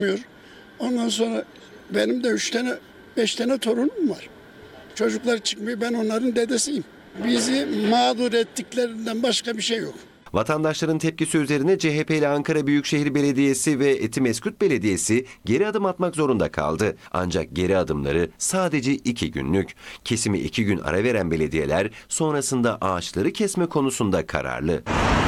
Ondan sonra benim de 5 tane torunum var. Çocuklar çıkmıyor, ben onların dedesiyim. Bizi mağdur ettiklerinden başka bir şey yok. Vatandaşların tepkisi üzerine CHP'li Ankara Büyükşehir Belediyesi ve Etimeskut Belediyesi geri adım atmak zorunda kaldı. Ancak geri adımları sadece 2 günlük. Kesimi 2 gün ara veren belediyeler sonrasında ağaçları kesme konusunda kararlı.